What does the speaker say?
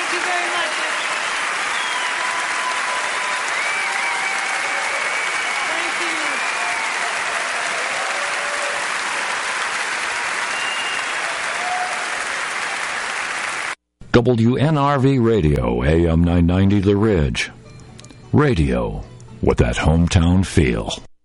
Thank you very much. WNRV Radio, AM 990 The Ridge. Radio with that hometown feel.